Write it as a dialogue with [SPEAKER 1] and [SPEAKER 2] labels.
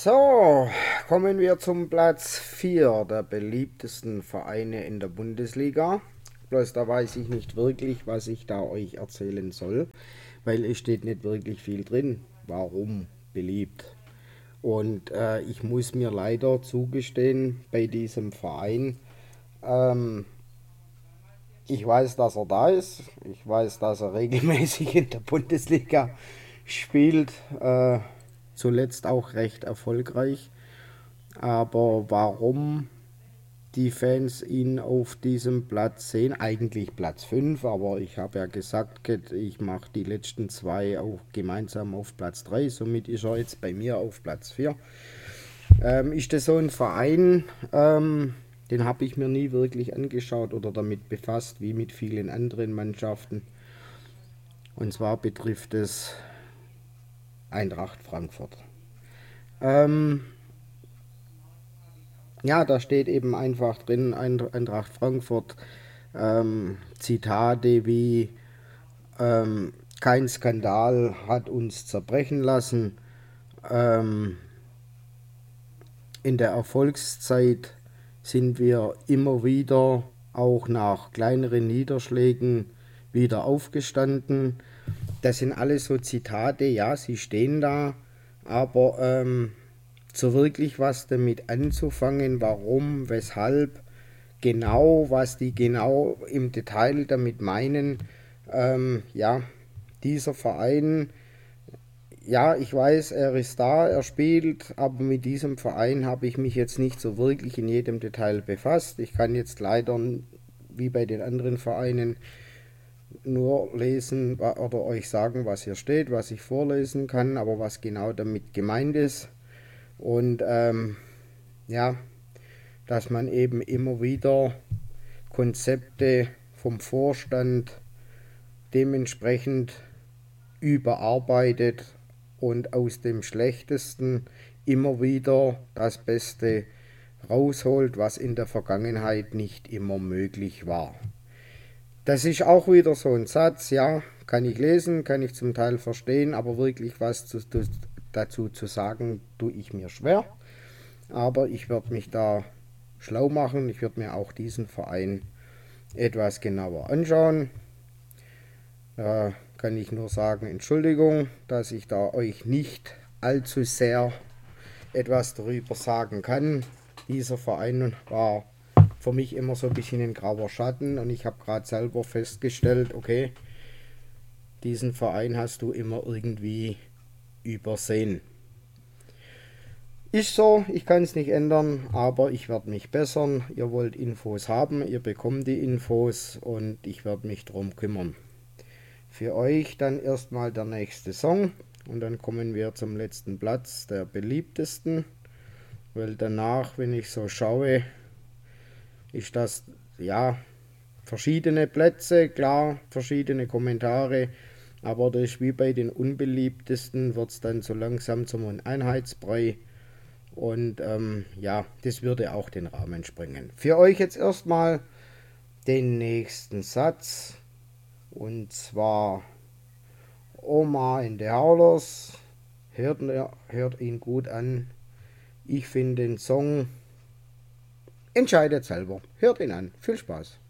[SPEAKER 1] So, kommen wir zum Platz 4 der beliebtesten Vereine in der Bundesliga. Bloß da weiß ich nicht wirklich, was ich da euch erzählen soll, weil es steht nicht wirklich viel drin, warum beliebt. Und ich muss mir leider zugestehen, bei diesem Verein, ähm, ich weiß, dass er da ist, ich weiß, dass er regelmäßig in der Bundesliga spielt, zuletzt auch recht erfolgreich. Aber warum die Fans ihn auf diesem Platz sehen, eigentlich Platz 5, aber ich habe ja gesagt, ich mache die letzten zwei auch gemeinsam auf Platz 3, somit ist er jetzt bei mir auf Platz 4. Ist das so ein Verein, den habe ich mir nie wirklich angeschaut oder damit befasst, wie mit vielen anderen Mannschaften. Und zwar betrifft es Eintracht Frankfurt. Ähm, Ja, da steht eben einfach drin, Eintracht Frankfurt, Zitate wie kein Skandal hat uns zerbrechen lassen. Ähm, in der Erfolgszeit sind wir immer wieder, auch nach kleineren Niederschlägen, wieder aufgestanden. Das sind alles so Zitate, ja, sie stehen da, aber so wirklich was damit anzufangen, warum, weshalb, genau, was die genau im Detail damit meinen. Ja, dieser Verein, ja, ich weiß, er ist da, er spielt, aber mit diesem Verein habe ich mich jetzt nicht so wirklich in jedem Detail befasst. Ich kann jetzt leider, wie bei den anderen Vereinen, nur lesen oder euch sagen, was hier steht, was ich vorlesen kann, aber was genau damit gemeint ist. Und ja, dass man eben immer wieder Konzepte vom Vorstand dementsprechend überarbeitet und aus dem Schlechtesten immer wieder das Beste rausholt, was in der Vergangenheit nicht immer möglich war. Das ist auch wieder so ein Satz, ja, kann ich lesen, kann ich zum Teil verstehen, aber wirklich was dazu zu sagen, tue ich mir schwer. Aber ich werde mich da schlau machen, ich werde mir auch diesen Verein etwas genauer anschauen. Da kann ich nur sagen, Entschuldigung, dass ich da euch nicht allzu sehr etwas darüber sagen kann. Dieser Verein war für mich immer so ein bisschen ein grauer Schatten und ich habe gerade selber festgestellt, okay, diesen Verein hast du immer irgendwie übersehen. Ist so, ich kann es nicht ändern, aber ich werde mich bessern. Ihr wollt Infos haben, ihr bekommt die Infos und ich werde mich darum kümmern. Für euch dann erstmal der nächste Song und dann kommen wir zum letzten Platz der beliebtesten, weil danach, wenn ich so schaue, ist das ja verschiedene Plätze, klar, verschiedene Kommentare, aber das ist wie bei den unbeliebtesten, wird es dann so langsam zum Einheitsbrei und ja, das würde auch den Rahmen sprengen. Für euch jetzt erstmal den nächsten Satz und zwar Omar in the Howlers. Hört ihn gut an. Ich finde den Song, entscheidet selber. Hört ihn an. Viel Spaß.